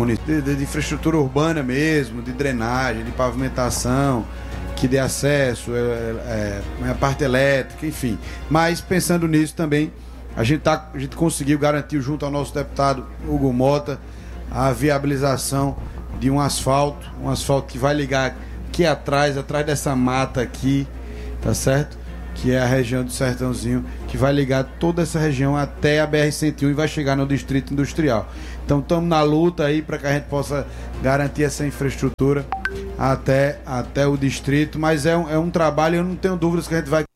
município, de infraestrutura urbana mesmo, de drenagem, de pavimentação, que dê acesso, a parte elétrica, enfim. Mas pensando nisso também, a gente conseguiu garantir junto ao nosso deputado Hugo Mota a viabilização de um asfalto que vai ligar aqui atrás dessa mata aqui, tá certo? Que é a região do Sertãozinho, que vai ligar toda essa região até a BR-101 e vai chegar no Distrito Industrial. Então estamos na luta aí para que a gente possa garantir essa infraestrutura até o distrito, mas é um trabalho, eu não tenho dúvidas que a gente vai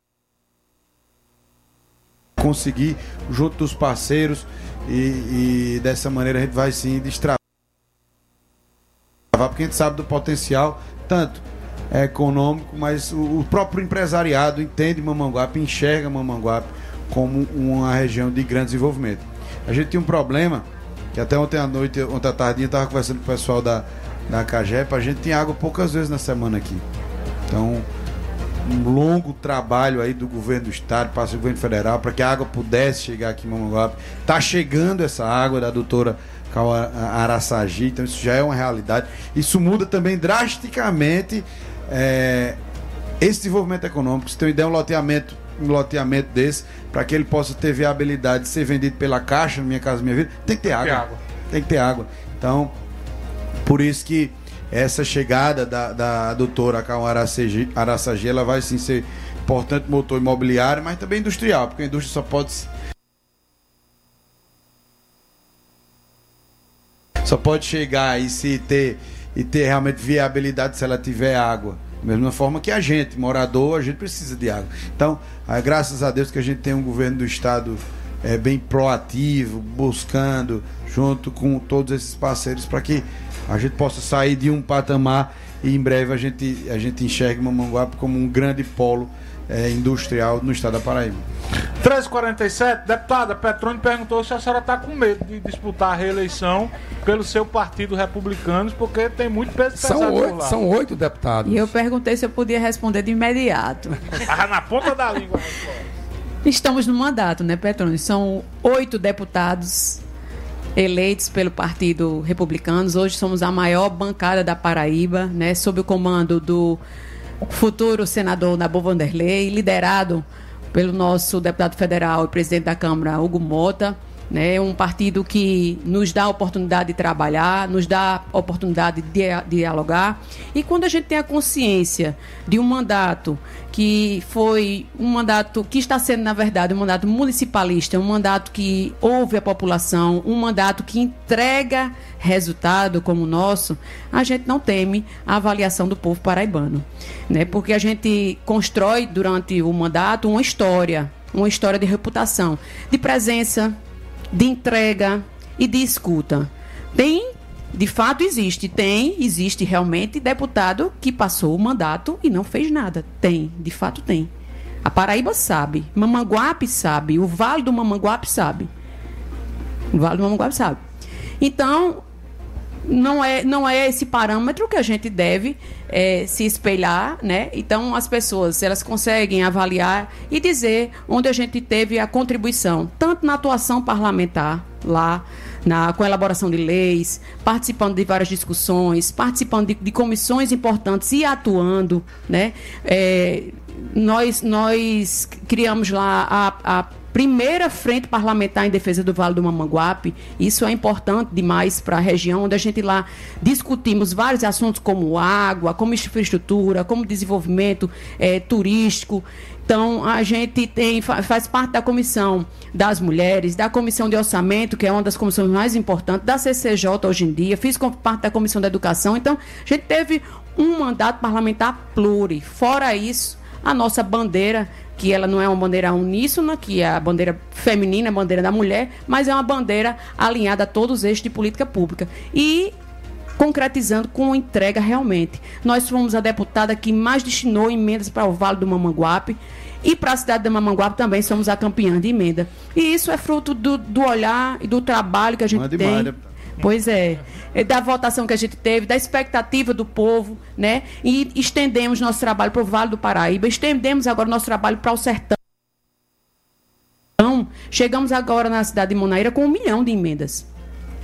conseguir junto dos parceiros e dessa maneira a gente vai sim destravar, porque a gente sabe do potencial, tanto econômico, mas o próprio empresariado entende Mamanguape, enxerga Mamanguape como uma região de grande desenvolvimento. A gente tinha um problema, que até ontem à tardinha, eu estava conversando com o pessoal da CAGEP, a gente tinha água poucas vezes na semana aqui. Então, um longo trabalho aí do governo do estado, para o governo federal, para que a água pudesse chegar aqui em Mamanguape. Está chegando essa água da doutora Araçagi, então isso já é uma realidade. Isso muda também drasticamente esse desenvolvimento econômico. Se tem uma ideia, um loteamento desse, para que ele possa ter viabilidade de ser vendido pela Caixa, Minha Casa Minha Vida, tem que ter água. Tem que ter água. Então, por isso que essa chegada da doutora Araçagi, ela vai sim ser importante motor imobiliário, mas também industrial, porque a indústria só pode chegar e ter realmente viabilidade se ela tiver água. Da mesma forma que a gente, morador, a gente precisa de água. Então, graças a Deus que a gente tem um governo do estado bem proativo, buscando, junto com todos esses parceiros, para que a gente possa sair de um patamar e em breve a gente enxergue Mamanguape como um grande polo industrial no estado da Paraíba. 13h47, deputada Petrônio perguntou se a senhora está com medo de disputar a reeleição pelo seu partido Republicanos, porque tem muito peso pesado por lá. São 8 deputados. E eu perguntei se eu podia responder de imediato. Na ponta da língua. Estamos no mandato, né, Petrônio? São 8 deputados eleitos pelo Partido Republicanos. Hoje somos a maior bancada da Paraíba, né, sob o comando do futuro senador Nabor Vanderlei, liderado pelo nosso deputado federal e presidente da Câmara, Hugo Mota, né, um partido que nos dá a oportunidade de trabalhar, nos dá a oportunidade de dialogar. E quando a gente tem a consciência de um mandato que foi um mandato que está sendo, na verdade, um mandato municipalista, um mandato que ouve a população, um mandato que entrega resultado como o nosso, a gente não teme a avaliação do povo paraibano, né? Porque a gente constrói durante o mandato uma história de reputação, de presença, de entrega e de escuta. De fato existe realmente deputado que passou o mandato e não fez nada. De fato tem. A Paraíba sabe, Mamanguape sabe, o Vale do Mamanguape sabe. Então, não é esse parâmetro que a gente deve se espelhar, né? Então, as pessoas, elas conseguem avaliar e dizer onde a gente teve a contribuição, tanto na atuação parlamentar, lá, com a elaboração de leis, participando de várias discussões, participando de comissões importantes e atuando, né? Nós criamos lá a primeira frente parlamentar em defesa do Vale do Mamanguape. Isso é importante demais para a região, onde a gente lá discutimos vários assuntos como água, como infraestrutura, como desenvolvimento turístico. Então, a gente faz parte da Comissão das Mulheres, da Comissão de Orçamento, que é uma das comissões mais importantes, da CCJ hoje em dia, fiz parte da Comissão da Educação. Então, a gente teve um mandato parlamentar pluri. Fora isso, a nossa bandeira, que ela não é uma bandeira uníssona, que é a bandeira feminina, a bandeira da mulher, mas é uma bandeira alinhada a todos os eixos de política pública. E concretizando com entrega realmente. Nós fomos a deputada que mais destinou emendas para o Vale do Mamanguape, e para a cidade de Mamanguape também somos a campeã de emenda. E isso é fruto do olhar e do trabalho que a gente tem. Pois é, da votação que a gente teve, da expectativa do povo, né? E estendemos nosso trabalho para o Vale do Paraíba, estendemos agora nosso trabalho para o Sertão. Chegamos agora na cidade de Manaíra com 1 milhão de emendas.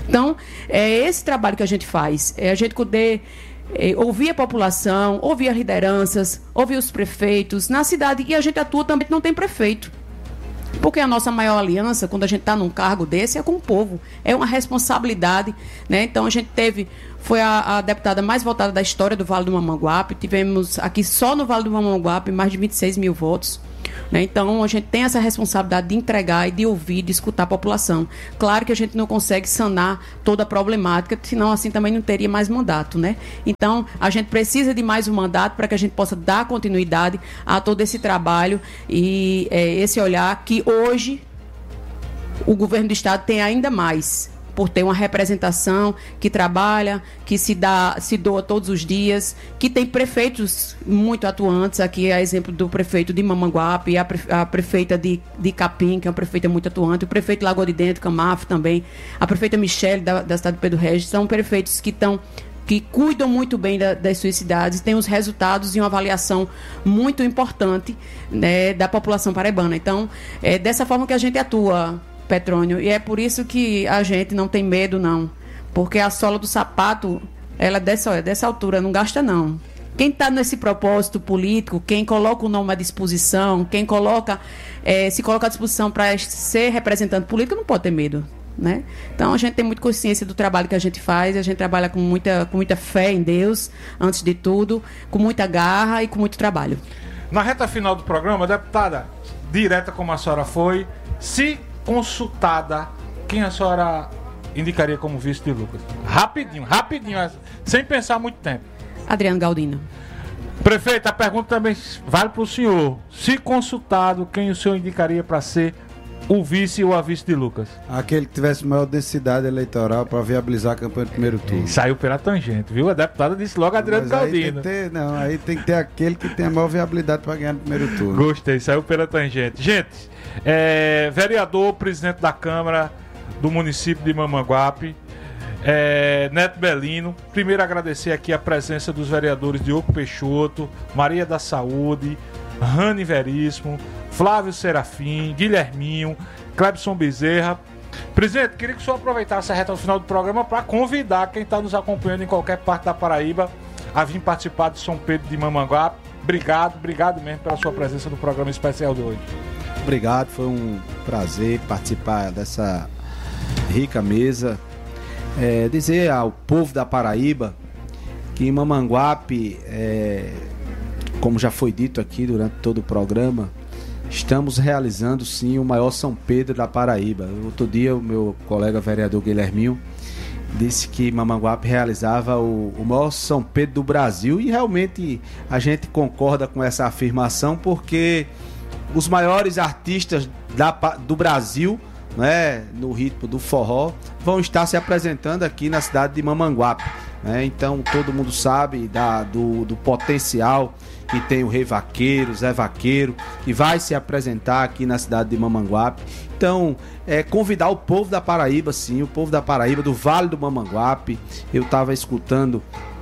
Então, é esse trabalho que a gente faz, é a gente poder ouvir a população, ouvir as lideranças, ouvir os prefeitos na cidade, e a gente atua também, não tem prefeito. Porque a nossa maior aliança, quando a gente está num cargo desse, é com o povo. É uma responsabilidade, né? Então, a gente foi a deputada mais votada da história do Vale do Mamanguape. Tivemos aqui só no Vale do Mamanguape mais de 26 mil votos. Né? Então, a gente tem essa responsabilidade de entregar e de ouvir, de escutar a população. Claro que a gente não consegue sanar toda a problemática, senão assim também não teria mais mandato, né? Então, a gente precisa de mais um mandato para que a gente possa dar continuidade a todo esse trabalho e esse olhar que hoje o governo do estado tem ainda mais, por ter uma representação que trabalha, que se doa todos os dias, que tem prefeitos muito atuantes. Aqui é exemplo do prefeito de Mamanguape, a prefeita de Capim, que é uma prefeita muito atuante, o prefeito de Lagoa de Dentro, Camaf também, a prefeita Michele, da cidade de Pedro Regis, são prefeitos que cuidam muito bem das suas cidades, têm os resultados e uma avaliação muito importante, né, da população paraibana. Então, é dessa forma que a gente atua, Petrônio, e é por isso que a gente não tem medo, não, porque a sola do sapato, ela dessa altura, não gasta, não. Quem está nesse propósito político, quem coloca o nome à disposição, quem se coloca à disposição para ser representante político, não pode ter medo, né? Então a gente tem muita consciência do trabalho que a gente faz, a gente trabalha com muita fé em Deus, antes de tudo, com muita garra e com muito trabalho. Na reta final do programa, deputada, direta como a senhora foi, se consultada, quem a senhora indicaria como vice de Lucas? Rapidinho, sem pensar muito tempo. Adriano Galdino. Prefeito, a pergunta também vale para o senhor. Se consultado, quem o senhor indicaria para ser o vice ou a vice de Lucas? Aquele que tivesse maior densidade eleitoral para viabilizar a campanha do primeiro turno. E saiu pela tangente, viu? A deputada disse logo Adriano Galdino. Aí tem que ter aquele que tem a maior viabilidade para ganhar no primeiro turno. Gostei, saiu pela tangente. Gente, vereador, presidente da Câmara do município de Mamanguape, Neto Belino, primeiro agradecer aqui a presença dos vereadores Diogo Peixoto, Maria da Saúde, Rani Veríssimo, Flávio Serafim, Guilherminho, Clebson Bezerra. Presidente, queria que o senhor aproveitasse a reta final do programa para convidar quem está nos acompanhando em qualquer parte da Paraíba a vir participar de São Pedro de Mamanguape. Obrigado mesmo pela sua presença no programa especial de hoje. Obrigado, foi um prazer participar dessa rica mesa. Dizer ao povo da Paraíba que em Mamanguape, como já foi dito aqui durante todo o programa, estamos realizando sim o maior São Pedro da Paraíba. Outro dia o meu colega vereador Guilherminho disse que Mamanguape realizava o maior São Pedro do Brasil, e realmente a gente concorda com essa afirmação, porque os maiores artistas do Brasil, né, no ritmo do forró, vão estar se apresentando aqui na cidade de Mamanguape, né? Então todo mundo sabe do potencial que tem o Rei Vaqueiro, Zé Vaqueiro, que vai se apresentar aqui na cidade de Mamanguape. Então, convidar o povo da Paraíba, sim, o povo da Paraíba, do Vale do Mamanguape. Eu estava escutando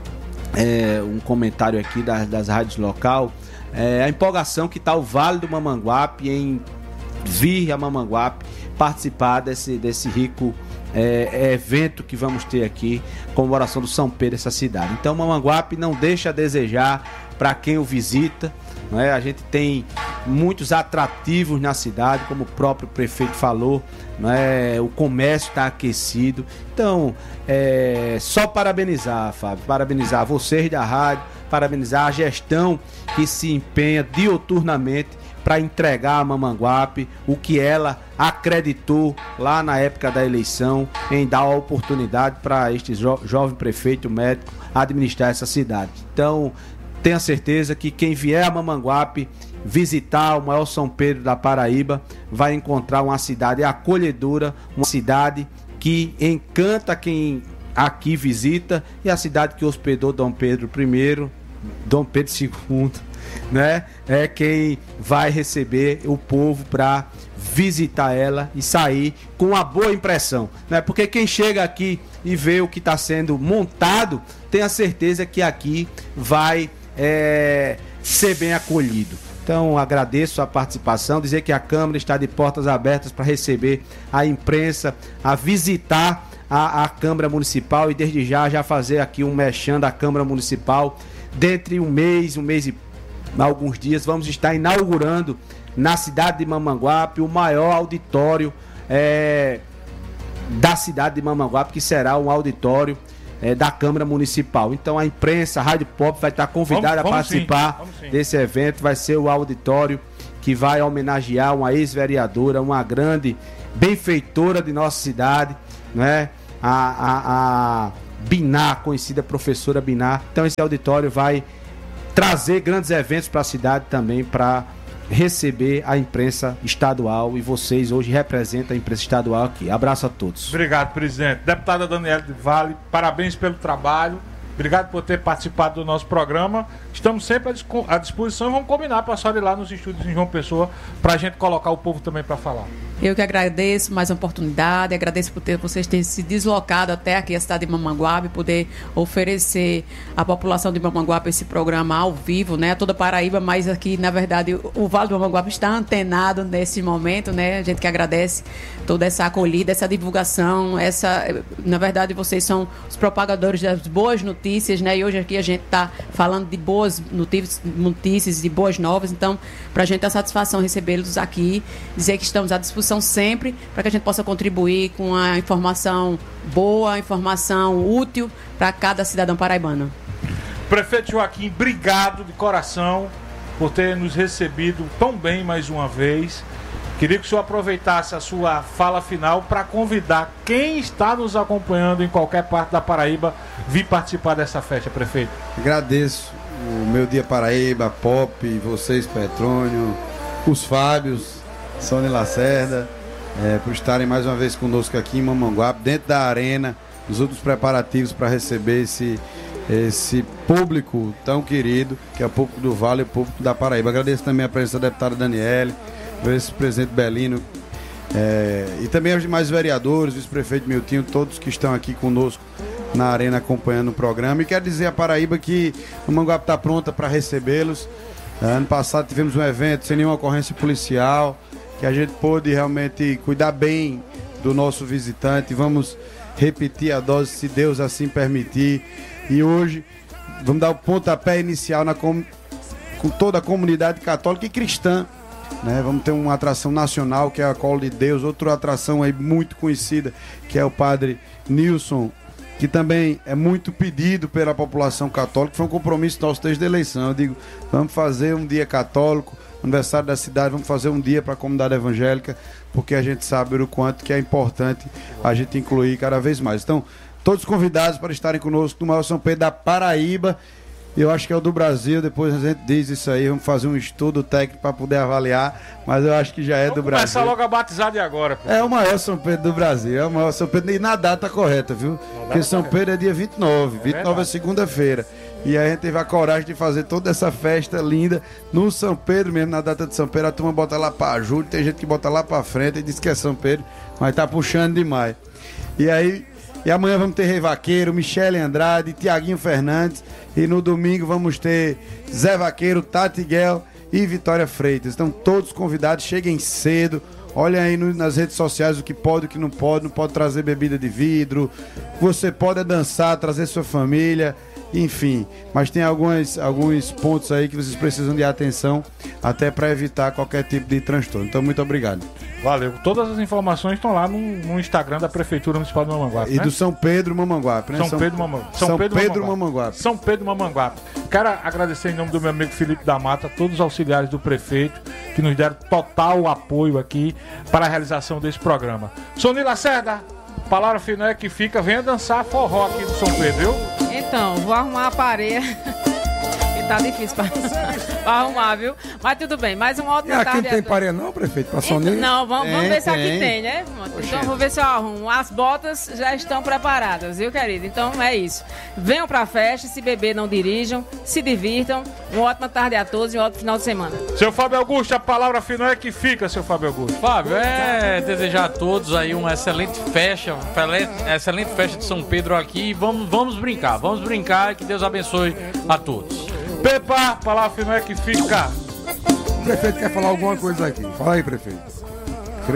um comentário aqui das rádios local, a empolgação que está o Vale do Mamanguape em vir a Mamanguape participar desse rico evento que vamos ter aqui, comemoração do São Pedro, essa cidade. Então Mamanguape não deixa a desejar para quem o visita, não é? A gente tem muitos atrativos na cidade, como o próprio prefeito falou, não é? O comércio está aquecido. Então, só parabenizar, Fábio, parabenizar vocês da rádio, parabenizar a gestão que se empenha diuturnamente para entregar a Mamanguape o que ela acreditou lá na época da eleição, em dar a oportunidade para este jovem prefeito médico administrar essa cidade. Então, tenha certeza que quem vier a Mamanguape visitar o maior São Pedro da Paraíba vai encontrar uma cidade acolhedora, uma cidade que encanta quem aqui visita, e a cidade que hospedou Dom Pedro I, Dom Pedro II, né? É quem vai receber o povo para visitar ela e sair com uma boa impressão, né? Porque quem chega aqui e vê o que está sendo montado, tenha certeza que aqui vai ser bem acolhido. Então agradeço a participação, dizer que a Câmara está de portas abertas para receber a imprensa, a visitar a Câmara Municipal, e desde já fazer aqui um merchan da Câmara Municipal. Dentre um mês e alguns dias, vamos estar inaugurando na cidade de Mamanguape o maior auditório da cidade de Mamanguape, que será um auditório da Câmara Municipal. Então a imprensa, a Rádio Pop vai estar convidada a participar desse evento. Vai ser o auditório que vai homenagear uma ex-vereadora, uma grande benfeitora de nossa cidade, né? A Binar, conhecida professora Binar. Então esse auditório vai trazer grandes eventos para a cidade também, para receber a imprensa estadual, e vocês hoje representam a imprensa estadual aqui. Abraço a todos. Obrigado, presidente. Deputada Daniele de Vale, parabéns pelo trabalho. Obrigado por ter participado do nosso programa. Estamos sempre à disposição e vamos combinar para a senhora ir lá nos estúdios em João Pessoa para a gente colocar o povo também para falar. Eu que agradeço mais uma oportunidade, agradeço por vocês terem se deslocado até aqui a cidade de Mamanguape, poder oferecer à população de Mamanguape esse programa ao vivo, né? A toda Paraíba, mas aqui, na verdade, o Vale do Mamanguape está antenado nesse momento, né? A gente que agradece toda essa acolhida, essa divulgação, na verdade, vocês são os propagadores das boas notícias, né? E hoje aqui a gente está falando de boas notícias, de boas novas, então, para a gente é uma satisfação recebê-los aqui, dizer que estamos à disposição sempre para que a gente possa contribuir com a informação boa, a informação útil para cada cidadão paraibano. Prefeito Joaquim, obrigado de coração por ter nos recebido tão bem mais uma vez. Queria que o senhor aproveitasse a sua fala final para convidar quem está nos acompanhando em qualquer parte da Paraíba vir participar dessa festa, prefeito. Agradeço o Meu Dia Paraíba, Pop, vocês, Petrônio, os Fábios, Sônia Lacerda, por estarem mais uma vez conosco aqui em Mamanguape, dentro da arena, os outros preparativos para receber esse público tão querido, que é o público do Vale e o público da Paraíba. Agradeço também a presença da deputada Daniele, agradeço o presidente Belino, e também aos demais vereadores, vice-prefeito Miltinho, todos que estão aqui conosco na arena acompanhando o programa. E quero dizer a Paraíba que Mamanguape está pronta para recebê-los. Ano passado tivemos um evento sem nenhuma ocorrência policial, que a gente pôde realmente cuidar bem do nosso visitante. Vamos repetir a dose, se Deus assim permitir. E hoje vamos dar o pontapé inicial com toda a comunidade católica e cristã, né? Vamos ter uma atração nacional, que é a Colo de Deus. Outra atração aí muito conhecida, que é o Padre Nilson, que também é muito pedido pela população católica. Foi um compromisso nosso desde a eleição. Eu digo, vamos fazer um dia católico, aniversário da cidade, vamos fazer um dia para a comunidade evangélica, porque a gente sabe o quanto que é importante a gente incluir cada vez mais. Então, todos convidados para estarem conosco no maior São Pedro da Paraíba. Eu acho que é o do Brasil, depois a gente diz isso aí, vamos fazer um estudo técnico para poder avaliar, mas eu acho que já é do Brasil. Começar logo a batizar de agora. Pô. É o maior São Pedro do Brasil, é o maior São Pedro, e na data correta, viu? Porque São Pedro é dia 29, 29 é segunda-feira, e a gente teve a coragem de fazer toda essa festa linda no São Pedro mesmo, na data de São Pedro. A turma bota lá para julho, tem gente que bota lá para frente e diz que é São Pedro, mas tá puxando demais. E amanhã vamos ter Rei Vaqueiro, Michele Andrade, Tiaguinho Fernandes. E no domingo vamos ter Zé Vaqueiro, Tati Guel e Vitória Freitas. Então todos convidados, cheguem cedo. Olhem aí nas redes sociais o que pode, o que não pode. Não pode trazer bebida de vidro. Você pode dançar, trazer sua família. Enfim, mas tem alguns pontos aí que vocês precisam de atenção, até para evitar qualquer tipo de transtorno. Então, muito obrigado. Valeu. Todas as informações estão lá no Instagram da Prefeitura Municipal de Mamanguape. E do São Pedro Mamanguape, né? São Pedro Mamanguape. São Pedro Mamanguape. Quero agradecer em nome do meu amigo Felipe da Mata, todos os auxiliares do prefeito que nos deram total apoio aqui para a realização desse programa. Sônia Lacerda, palavra final é que fica, venha dançar forró aqui do São Pedro, viu? Então, vou arrumar a pareia. Tá difícil pra arrumar, viu? Mas tudo bem, mais uma ótima tarde. Aqui não tem pareia não, prefeito? Pra Soninha? Não, vamos ver se aqui tem, né? Então vou ver se eu arrumo. As botas já estão preparadas, viu, querido? Então é isso. Venham pra festa, se beber não dirijam, se divirtam. Uma ótima tarde a todos e um ótimo final de semana. Seu Fábio Augusto, a palavra final é que fica, seu Fábio Augusto. Fábio, desejar a todos aí uma excelente festa de São Pedro aqui. Vamos brincar e que Deus abençoe a todos. Pepa, palavra final é que fica. O prefeito quer falar alguma coisa aqui. Fala aí, prefeito.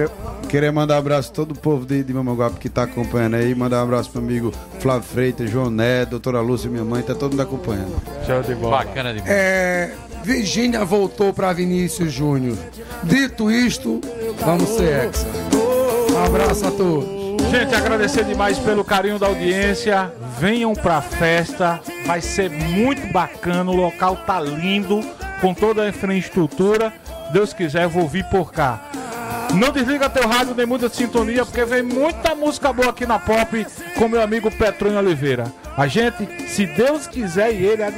Queria mandar um abraço a todo o povo de Mamanguape que tá acompanhando aí. Mandar um abraço pro meu amigo Flávio Freitas, João Neto, doutora Lúcia, minha mãe, tá todo mundo acompanhando. Show de bola. Bacana demais. Virgínia voltou para Vinícius Júnior. Dito isto, vamos ser hexa. Um abraço a todos. Gente, agradecer demais pelo carinho da audiência. Venham pra festa, vai ser muito bacana. O local tá lindo, com toda a infraestrutura. Deus quiser, eu vou vir por cá. Não desliga teu rádio, nem muda de sintonia, porque vem muita música boa aqui na Pop com meu amigo Petrônio Oliveira. A gente, se Deus quiser e ele há de